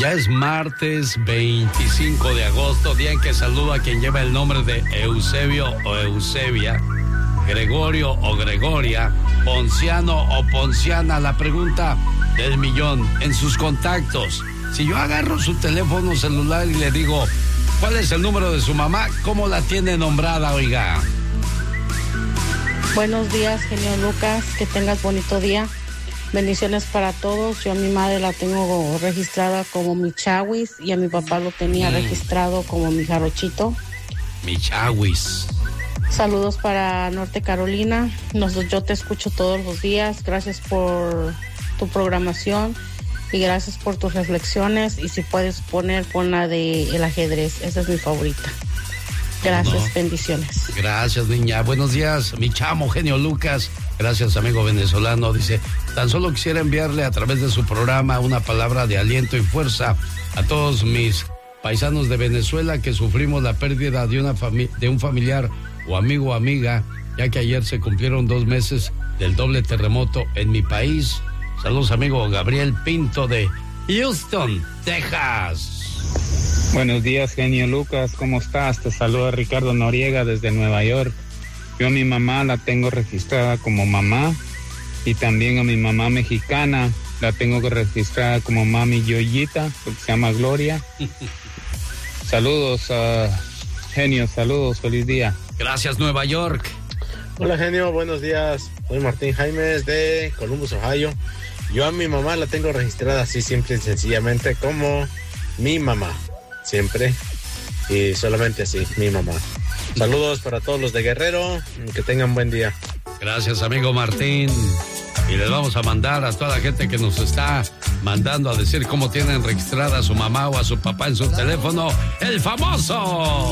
Ya es martes 25 de agosto, día en que saludo a quien lleva el nombre de Eusebio o Eusebia, Gregorio o Gregoria, Ponciano o Ponciana. La pregunta del millón: en sus contactos, si yo agarro su teléfono celular y le digo, ¿cuál es el número de su mamá? ¿Cómo la tiene nombrada, oiga? Buenos días, genio Lucas, que tengas bonito día. Bendiciones para todos. Yo a mi madre la tengo registrada como mi Chawis y a mi papá lo tenía registrado como mi Jarochito. Mi Chawis. Saludos para Norte Carolina. Yo te escucho todos los días. Gracias por tu programación y gracias por tus reflexiones. Y si puedes pon la de el ajedrez. Esa es mi favorita. Gracias, bendiciones. Gracias, niña. Buenos días, mi chamo, genio Lucas. Gracias, amigo venezolano. Dice, tan solo quisiera enviarle a través de su programa una palabra de aliento y fuerza a todos mis paisanos de Venezuela que sufrimos la pérdida de un familiar o amigo o amiga, ya que ayer se cumplieron 2 meses del doble terremoto en mi país. Saludos, amigo Gabriel Pinto de Houston, Texas. Buenos días, genio Lucas, ¿cómo estás? Te saluda Ricardo Noriega desde Nueva York. Yo a mi mamá la tengo registrada como mamá y también a mi mamá mexicana la tengo registrada como mami Yoyita, porque se llama Gloria. Saludos, genio, saludos, feliz día. Gracias, Nueva York. Hola, genio, buenos días. Soy Martín Jaimes de Columbus, Ohio. Yo a mi mamá la tengo registrada así, simple y sencillamente como mi mamá. Siempre y solamente así, mi mamá. Saludos para todos los de Guerrero, que tengan buen día. Gracias, amigo Martín. Y les vamos a mandar a toda la gente que nos está mandando a decir cómo tienen registrada a su mamá o a su papá en su teléfono, el famoso